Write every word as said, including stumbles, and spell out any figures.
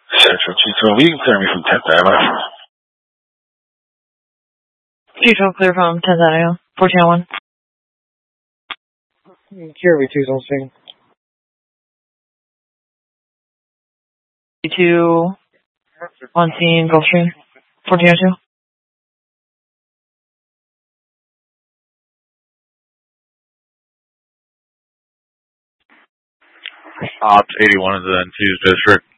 Central two twelve, you can clear me from tenth Avenue. two twelve clear from tenth Avenue, fourteen oh one. Kirby two's on scene. two on scene, Gulfstream, fourteen oh two. Ops eighty-one is in two's district.